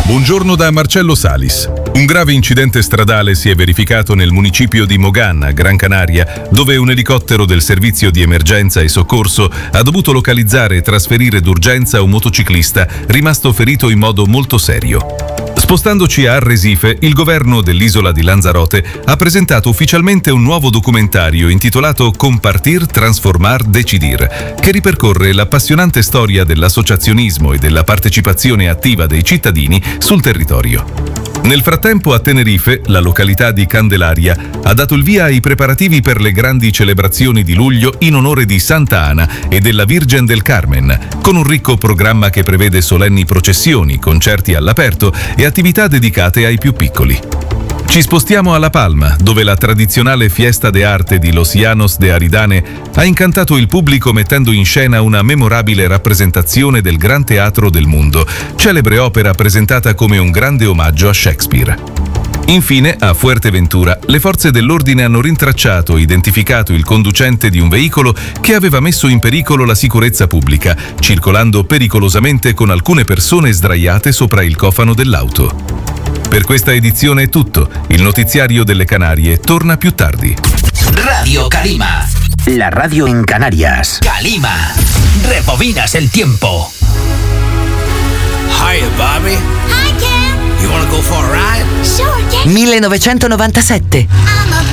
Buongiorno da Marcello Salis. Un grave incidente stradale si è verificato nel municipio di Mogán, Gran Canaria, dove un elicottero del servizio di emergenza e soccorso ha dovuto localizzare e trasferire d'urgenza un motociclista rimasto ferito in modo molto serio. Spostandoci a Arresife, il governo dell'isola di Lanzarote ha presentato ufficialmente un nuovo documentario intitolato Compartir, Transformar, Decidir, che ripercorre l'appassionante storia dell'associazionismo e della partecipazione attiva dei cittadini sul territorio. Nel frattempo a Tenerife, la località di Candelaria ha dato il via ai preparativi per le grandi celebrazioni di luglio in onore di Santa Ana e della Virgen del Carmen, con un ricco programma che prevede solenni processioni, concerti all'aperto e attività dedicate ai più piccoli. Ci spostiamo a La Palma, dove la tradizionale Fiesta de Arte di Los Llanos de Aridane ha incantato il pubblico mettendo in scena una memorabile rappresentazione del Gran Teatro del Mundo, celebre opera presentata come un grande omaggio a Shakespeare. Infine, a Fuerteventura, le forze dell'ordine hanno rintracciato e identificato il conducente di un veicolo che aveva messo in pericolo la sicurezza pubblica, circolando pericolosamente con alcune persone sdraiate sopra il cofano dell'auto. Per questa edizione è tutto. Il notiziario delle Canarie torna più tardi. Radio Calima. La radio en Canarias. Calima. Rebobinas el tiempo. Hiya, Bobby. Hi, Ken. You wanna go for a ride? Sure, Ken. 1997. I'm a